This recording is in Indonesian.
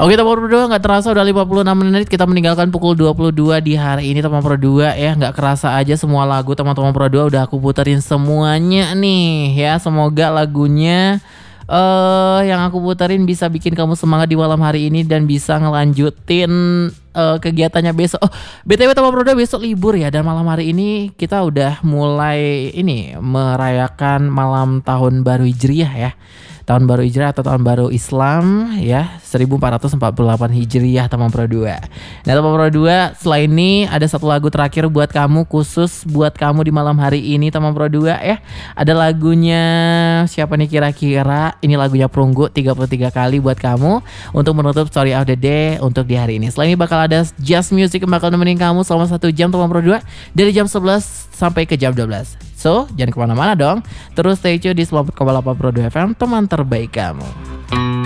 Oke teman berdua, gak terasa udah 56 menit kita meninggalkan pukul 22 di hari ini teman berdua ya. Gak kerasa aja semua lagu teman-teman berdua udah aku puterin semuanya nih ya. Semoga lagunya yang aku puterin bisa bikin kamu semangat di malam hari ini dan bisa ngelanjutin kegiatannya besok. Oh, BTW teman berdua besok libur ya, dan malam hari ini kita udah mulai ini merayakan malam tahun baru Hijriah ya. Tahun baru Hijriah atau tahun baru Islam ya, 1448 Hijriah teman Pro 2. Nah teman Pro 2, selain ini ada satu lagu terakhir buat kamu, khusus buat kamu di malam hari ini teman Pro 2 ya. Ada lagunya siapa nih kira-kira? Ini lagunya Perunggu 33 kali buat kamu untuk menutup Story of the Day untuk di hari ini. Selain ini bakal ada Just Music yang bakal nemenin kamu selama 1 jam teman Pro 2 dari jam 11 sampai ke jam 12. So, jangan kemana-mana dong. Terus stay tune di 98,8 Pro 2 FM, teman terbaik kamu.